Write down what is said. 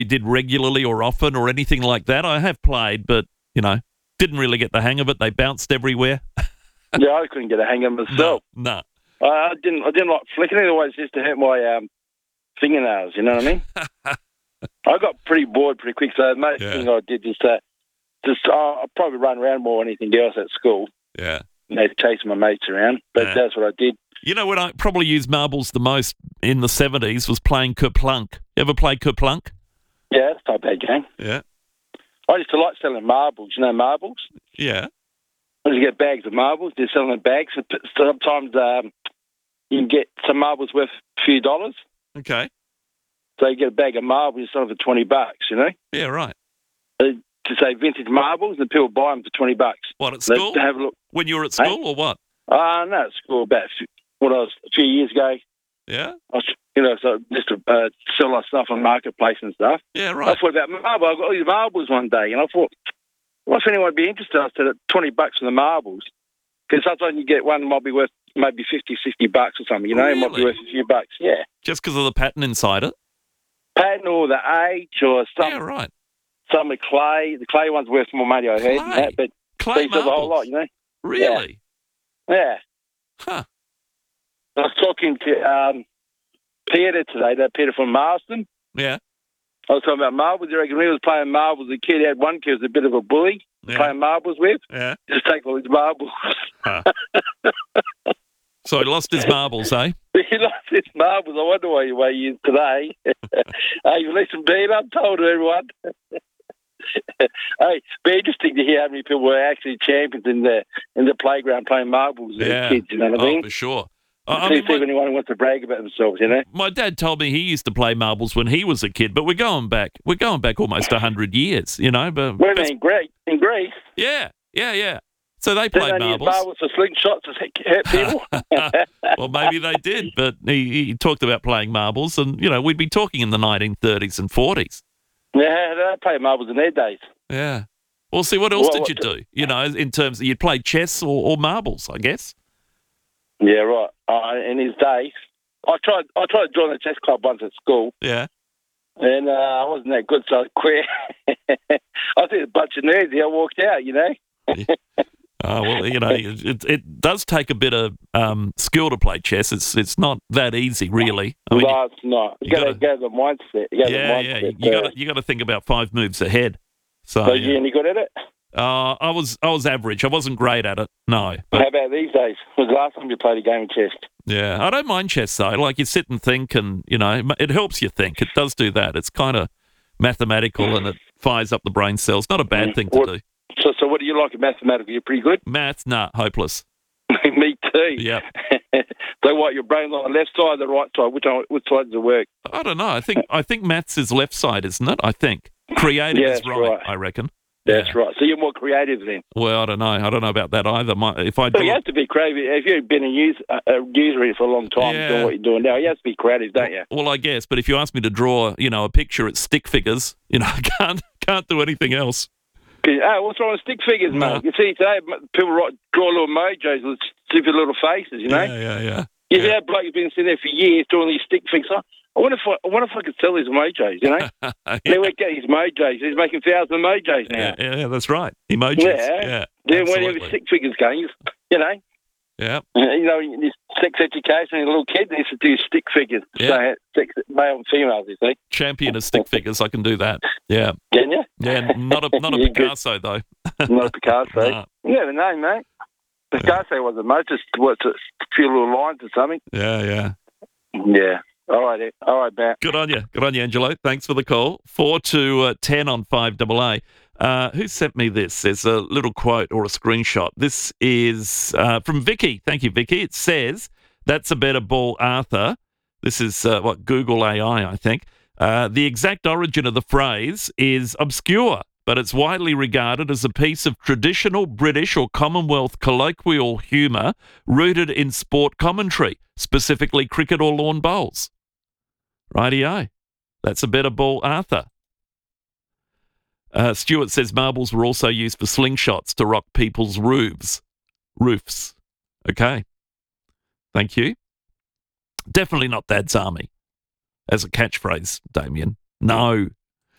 you did regularly or often or anything like that? I have played, but, didn't really get the hang of it. They bounced everywhere. Yeah, I couldn't get a hang of myself. No. I didn't like flicking it. Always used to hurt my fingernails. You know what I mean? I got pretty bored pretty quick. So most thing I did is I'd probably run around more than anything else at school. Yeah. And they'd chase my mates around, but that's what I did. When I probably used marbles the most in the 70s was playing Kerplunk. You ever play Kerplunk? Yeah, it's not a bad game. Yeah. I used to like selling marbles. You know marbles? Yeah. I used to get bags of marbles. They're selling in bags. Sometimes you can get some marbles worth a few dollars. Okay. So you get a bag of marbles, you sell them for $20, Yeah, right. To say vintage marbles, and people buy them for $20. What, at school? Have a look. When you were at school or what? No, at school about when I was a few years ago. Yeah. I was, so just to sell our stuff on marketplace and stuff. Yeah, right. I thought about marbles. I got all these marbles one day, and I thought, what if anyone would be interested? I said, $20 for the marbles, because sometimes you get one might be worth maybe $50, $60 or something. Really? It might be worth a few bucks. Yeah. Just because of the pattern inside it? Pattern or the age or something. Yeah, right. Some of clay. The clay one's worth more money, I heard. Clay? But Clay the whole lot, Really? Yeah. Huh. I was talking to Peter today, Peter from Marston. Yeah. I was talking about marbles. You reckon when he was playing marbles, the kid had one kid was a bit of a bully playing marbles with. Yeah. Just take all his marbles. Huh. So he lost his marbles, eh? He lost his marbles. I wonder why he is today. Hey, listen, Peter, I've told everyone. Hey, be interesting to hear how many people were actually champions in the playground playing marbles with kids, you know what I mean? For sure. See if anyone who wants to brag about themselves, My dad told me he used to play marbles when he was a kid, but we're going back almost 100 years, But what do you mean, in Greece? Yeah. So they played marbles. Marbles for slingshots to hurt people? Well, maybe they did, but he talked about playing marbles, and, we'd be talking in the 1930s and 40s. Yeah, they played marbles in their days. Yeah. Well, see, what else did you do? In terms of, you'd play chess or marbles, I guess. Yeah, right. In his day, I tried to join the chess club once at school. Yeah. And I wasn't that good, so I quit. I think a bunch of nerds. I walked out, Yeah. Well, it does take a bit of skill to play chess. It's not that easy, really. No, it's not. You got to go to the mindset. You got to think about 5 moves ahead. So you any good at it? I was average. I wasn't great at it. No. How about these days? When was the last time you played a game of chess? Yeah, I don't mind chess though. Like, you sit and think, and it helps you think. It does do that. It's kind of mathematical, and it fires up the brain cells. Not a bad thing to do. So what do you like at mathematical? You're pretty good? Maths, nah, hopeless. Me too. Yeah. So what, your brain's on the left side or the right side? Which side does it work? I don't know. I think maths is left side, isn't it? I think. Creative is right, I reckon. That's right. So you're more creative then? Well, I don't know. I don't know about that either. You have to be creative. If you've been a user for a long time, doing what you're doing now, you have to be creative, don't you? Well, I guess. But if you ask me to draw, a picture, it's stick figures. I can't do anything else. What's wrong with stick figures, mate? You see, today people draw little mojos with stupid little faces, Yeah. You see that bloke who's been sitting there for years drawing these stick figures. I wonder if I could sell his mojos, Yeah. They would get his mojos. He's making thousands of mojos now. Yeah, that's right. Emojis. Yeah. Then when he was stick figures going, Yeah. In sex education, as a little kid, they used to do stick figures. Yeah. So male and females, you see. Champion of stick figures, I can do that. Yeah. Can you? Yeah, not a Picasso, though. Not a Picasso. No. You never know, mate. Picasso wasn't much, just a few little lines or something. Yeah. Yeah. All right, Matt. Good on you, Angelo. Thanks for the call. 4 to 10 on 5AA. Who sent me this? There's a little quote or a screenshot. This is from Vicky. Thank you, Vicky. It says, "That's a better ball, Arthur." This is Google AI, I think. The exact origin of the phrase is obscure, but it's widely regarded as a piece of traditional British or Commonwealth colloquial humour rooted in sport commentary, specifically cricket or lawn bowls. Rightio. That's a better ball, Arthur. Stuart says marbles were also used for slingshots to rock people's roofs. Okay. Thank you. Definitely not Dad's Army as a catchphrase, Damien. No.